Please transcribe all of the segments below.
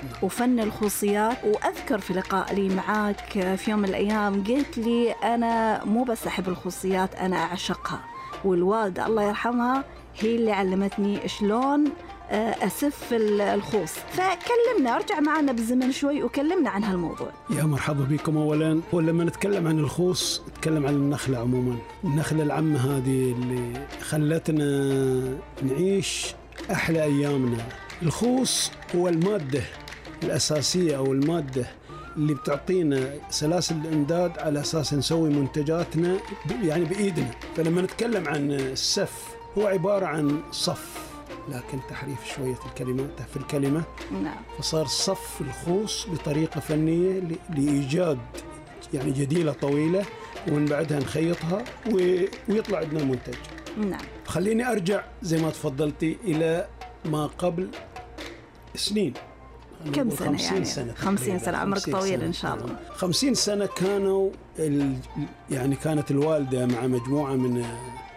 وفن الخصوصيات. وأذكر في لقاء لي معاك في يوم من الأيام قلت لي أنا مو بس أحب الخصوصيات، أنا أعشقها، والوالدة الله يرحمها هي اللي علمتني شلون أسف الخوص. فكلمنا، ارجع معنا بالزمن شوي وكلمنا عن هالموضوع. يا مرحبا بكم. أولا ولما نتكلم عن الخوص نتكلم عن النخلة عموما، النخلة العامة هذه اللي خلتنا نعيش أحلى أيامنا. الخوص هو المادة الأساسية أو المادة اللي بتعطينا سلاسل الإمداد على أساس نسوي منتجاتنا يعني بإيدنا. فلما نتكلم عن السف هو عبارة عن صف، لكن تحريف شوية الكلمات في الكلمة. نعم. فصار صف الخوص بطريقة فنية لإيجاد يعني جديلة طويلة، ومن بعدها نخيطها ويطلع عندنا منتج. نعم. خليني أرجع زي ما تفضلتي إلى ما قبل سنين. كم سنة 50 يعني؟ سنة 50 سنة. عمرك 50 طويل سنة. إن شاء الله. 50 سنة كانوا يعني كانت الوالدة مع مجموعة من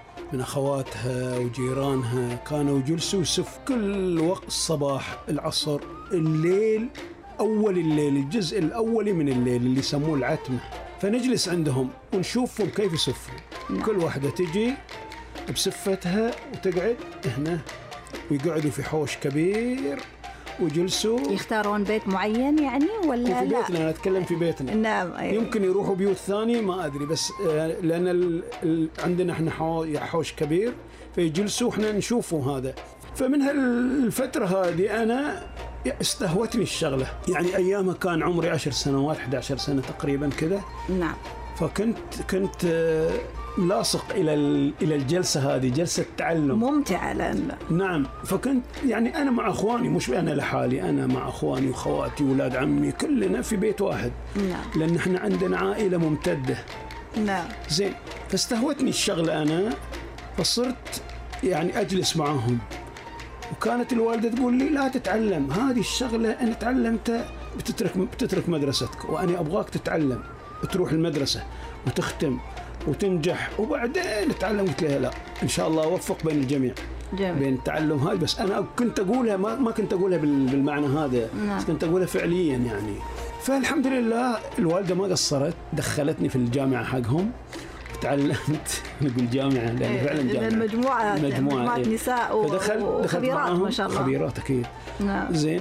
أخواتها وجيرانها كانوا يجلسوا يسف كل وقت، الصباح، العصر، الليل، أول الليل، الجزء الأولي من الليل اللي يسموه العتمة. فنجلس عندهم ونشوفهم كيف يسفوا. كل واحدة تجي بسفتها وتقعد هنا، ويقعدوا في حوش كبير وجلسوا. يختارون بيت معين يعني ولا في لا؟ بيتنا، أنا أتكلم في بيتنا. نعم. أيوة. يمكن يروحوا بيوت ثانية ما أدري، بس لأن عندنا إحنا حوش كبير فيجلسوا إحنا نشوفوا هذا. فمن هالفترة هذه أنا استهوتني الشغلة، يعني أيامها كان عمري 10 سنوات 11 سنة تقريبا كذا. نعم. فكنت لاصق إلى الجلسة هذه، جلسة تعلم ممتعة لأن. نعم. فكنت يعني أنا مع أخواني، مش أنا لحالي، أنا مع أخواني وخواتي وولاد عمي كلنا في بيت واحد. نعم. لأن إحنا عندنا عائلة ممتدة. نعم. زين. فاستهوتني الشغلة أنا، فصرت يعني أجلس معهم، وكانت الوالدة تقول لي لا تتعلم هذه الشغلة، أن تعلمت بتترك مدرستك، وأنا أبغاك تتعلم وتروح المدرسة وتختم وتنجح وبعدين تتعلم. قلت لها لا، إن شاء الله أوفق بين الجميع. جميل. بين التعلم هذا. بس أنا كنت أقولها ما كنت أقولها بالمعنى هذا. نعم. كنت أقولها فعليا يعني. فالحمد لله الوالدة ما قصرت، دخلتني في الجامعة حقهم وتعلمت. نقول جامعة لأن فعلا جامعة. مجموعة نساء وخبيرات ما شاء الله. خبيرات أكيد. نعم. زين.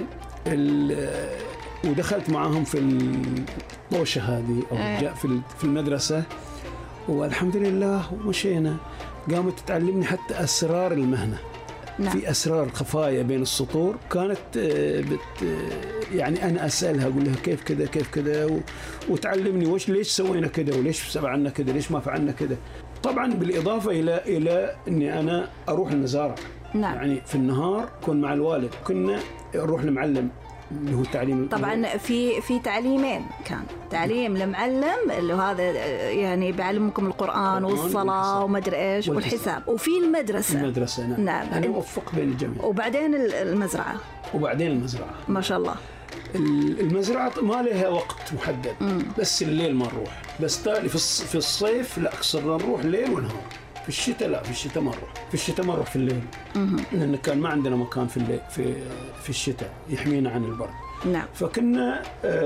ودخلت معهم في الطوشة هذه أو في المدرسة، والحمد لله ومشينا. قامت تعلمني حتى أسرار المهنة. نعم. في أسرار خفايا بين السطور كانت يعني أنا أسألها أقول لها كيف كذا كيف كذا، وتعلمني ليش سوينا كذا وليش فعلنا كذا ليش ما فعلنا كذا. طبعا بالإضافة إلى أني أنا أروح المزارع. نعم. يعني في النهار كن مع الوالد، كنا نروح لمعلم اللي هو التعليم. طبعا في تعليمين، كان تعليم المعلم اللي هذا يعني بيعلمكم القرآن والصلاة وما ادري ايش والحساب، وفي المدرسة. نعم. أنا أوفق بين الجميع. وبعدين المزرعة. ما شاء الله. المزرعة ما لها وقت محدد. بس الليل ما نروح، بس تالي في الصيف لا، صرنا نروح ليل ونهار. في الشتاء لا، في الشتاء ما نروح. في الليل. لأن كان ما عندنا مكان في الليل في الشتاء يحمينا عن البرد. نعم. فكنا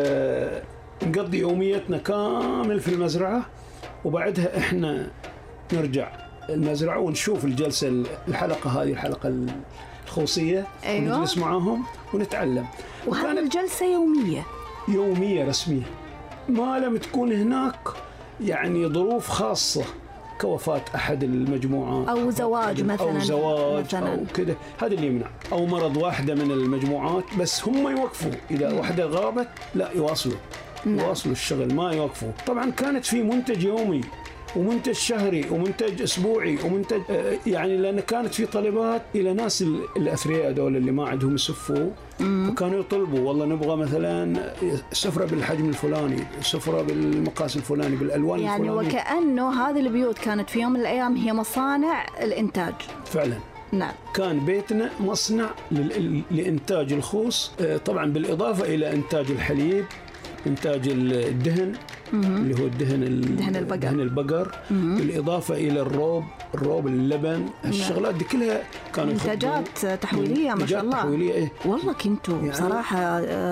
نقضي يوميتنا كامل في المزرعة، وبعدها إحنا نرجع المزرعة ونشوف الجلسة الحلقة هذه، الحلقة الخوصية. أيوة. ونجلس معهم ونتعلم. وهذه الجلسة يومية رسمية. ما لم تكون هناك يعني ظروف خاصة كوفاة أحد المجموعات أو زواج مثلا أو كده، هذا اللي يمنع، أو مرض واحدة من المجموعات. بس هم يوقفوا إذا واحدة غابت، لا يواصلوا. نعم. يواصلوا الشغل ما يوقفوا. طبعا كانت في منتج يومي ومنتج شهري ومنتج أسبوعي ومنتج يعني، لأن كانت في طلبات إلى ناس الأثرياء دول اللي ما عندهم يسفوا، وكانوا يطلبوا والله نبغى مثلا سفرة بالحجم الفلاني، سفرة بالمقاس الفلاني، بالألوان يعني الفلاني. وكأنه هذه البيوت كانت في يوم من الأيام هي مصانع الإنتاج فعلا. نعم. كان بيتنا مصنع لإنتاج الخوص، طبعا بالإضافة إلى إنتاج الحليب، إنتاج الدهن اللي هو دهن البقر، بالإضافة إلى الروب اللبن. الشغلات دي كلها كانوا منتجات تحويلية ما شاء الله. تحويلية. والله كنتوا يعني بصراحة